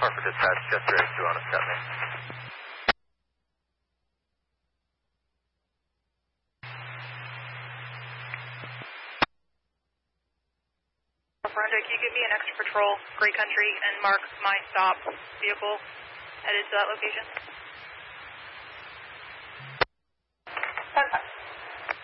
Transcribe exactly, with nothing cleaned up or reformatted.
four for dispatch, just three two on a set me. Brenda, can you give me an extra patrol, Gray Country, and mark my stop vehicle headed to that location? Perfect.